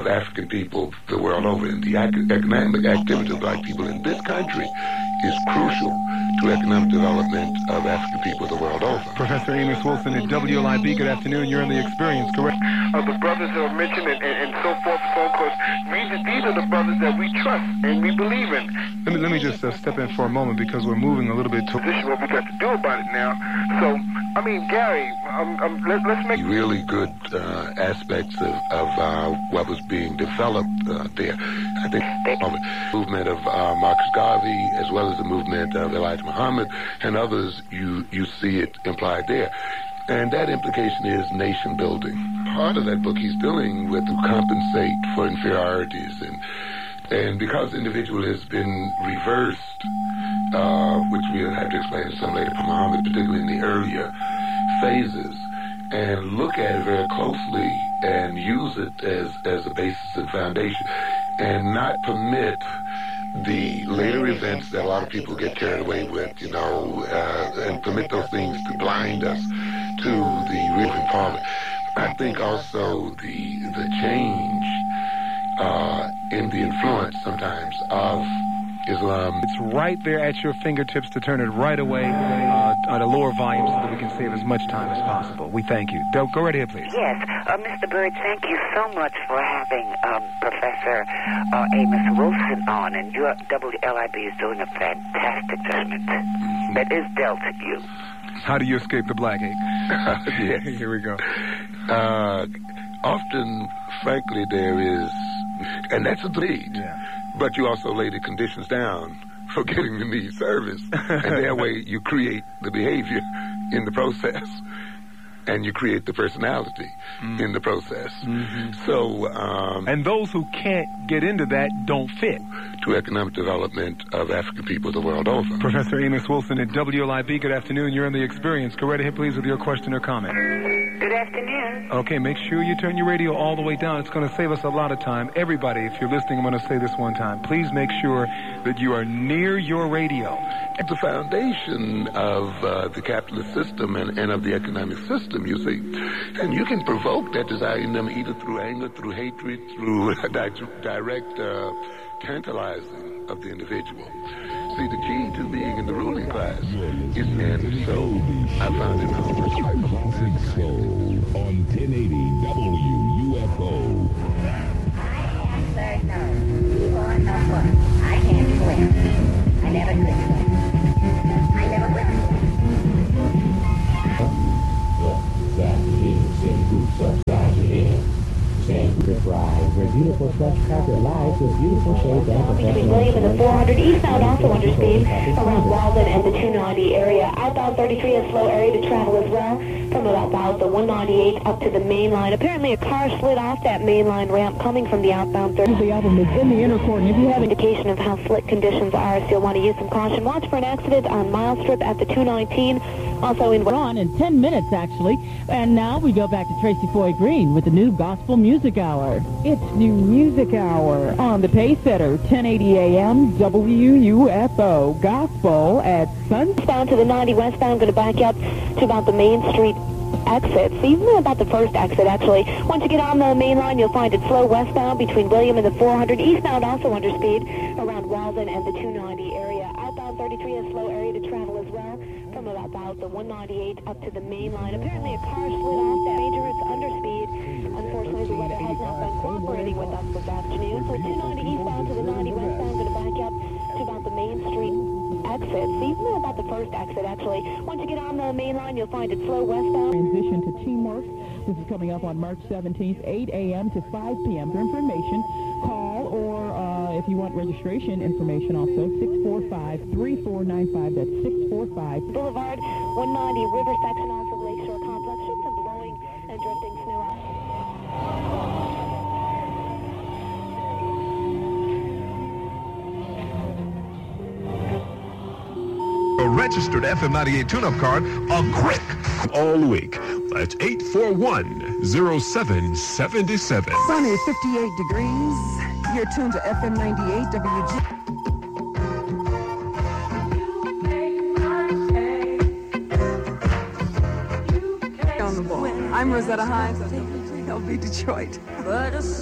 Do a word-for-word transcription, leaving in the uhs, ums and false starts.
of African people the world over. And the ac- economic activity of black people in this country is crucial to economic development of African people the world over. Professor Amos Wilson at W L I B, good afternoon. You're in the experience, correct? Of the brothers that are mentioned and, and, and so forth and so on, because these, these are the brothers that we trust and we believe in. Let me, let me just uh, step in for a moment because we're moving a little bit to... This is what we got to do about it now. So, I mean, Gary, um, um, let, let's make... Really good uh, aspects of, of uh, what was being developed uh, there. I think the movement of uh, Marcus Garvey, as well as the movement of Elijah Muhammad and others, you, you see it implied there. And that implication is nation building. Part of that book he's dealing with to compensate for inferiorities. And and because the individual has been reversed, uh, which we'll have to explain to some later for Muhammad, particularly in the earlier phases, and look at it very closely and use it as, as a basis and foundation, and not permit the later events that a lot of people get carried away with, you know, uh, and permit those things to blind us to the real empowerment. I think also the the change uh, in the influence sometimes of Islam. It's right there at your fingertips to turn it right away uh, at a lower volume so that we can save as much time as possible. We thank you. Go, go right ahead, please. Yes. Uh, Mister Byrd, thank you so much for having um, Professor uh, Amos Wilson on, and your W L I B is doing a fantastic judgment that is dealt at you. How do you escape the black ache? Yeah. Here we go. Uh, often, frankly, there is, and that's a lead. Yeah. But you also lay the conditions down for getting the need service. And that way you create the behavior in the process. And you create the personality mm. in the process. Mm-hmm. So, um, and those who can't get into that don't fit. To economic development of African people the world over. Professor Amos Wilson at W L I B, good afternoon. You're in the experience. Go right ahead, please, with your question or comment. Good afternoon. Okay, make sure you turn your radio all the way down. It's going to save us a lot of time. Everybody, if you're listening, I'm going to say this one time. Please make sure that you are near your radio. At the foundation of uh, the capitalist system and, and of the economic system, you see. And you can provoke that desire in them either through anger, through hatred, through direct uh, tantalizing of the individual. See, the key to being in the ruling class is, and so I found it out. Classic Soul on ten eighty W U F O. I am no. You are no one. I can't swim. I never could. I never will. Side your head, same groups upside your head. Same group ride, where beautiful fresh carpet lies with beautiful shades and Between professional. William and the four hundred eastbound also under speed around Walden and the two ninety area. Outbound thirty-three a slow area to travel as well from about the one ninety-eight up to the main line. Apparently a car slid off that main line ramp coming from the outbound thirty. The album is in the inner court. If you have an indication of how slick conditions are, so you'll want to use some caution. Watch for an accident on Mile Strip at the two nineteen. Also in... We're on in ten minutes, actually. And now we go back to Tracy Foy Green with the new Gospel Music Hour. It's New Music Hour on the Pacesetter, ten eighty A M W U F O. Gospel at Sun... Down to the ninety westbound, going to back up to about the Main Street exit. So even about the first exit, actually. Once you get on the main line, you'll find it slow westbound between William and the four hundred. Eastbound also under speed around Walden and the two ninety area. Outbound thirty-three, a slow area to travel as well from about the one ninety-eight up to the main line. Apparently a car slid off that major route under speed. Unfortunately, the weather has not been cooperating with us this afternoon. So two ninety eastbound to the ninety westbound, going to back up to about the Main Street exit. So even about the first exit, actually. Once you get on the main line, you'll find it slow westbound. Transition to Teamwork. This is coming up on March seventeenth, eight A M to five P M For information, call or uh, if you want registration information also, six four five, three four nine five. That's six four five. Boulevard, one ninety River section, also Lakeshore Complex. Should some blowing and drifting snow out. A registered F M ninety-eight tune-up card, a quick all week. That's eight four one, zero seven seven seven. Sunny, fifty-eight degrees. You're tuned to F M ninety-eight W G. On the ball. I'm Rosetta Hines of L B Detroit.